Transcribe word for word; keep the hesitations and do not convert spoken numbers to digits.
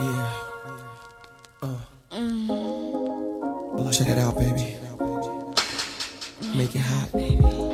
Yeah. Uh. Check it out, baby. Make it hot.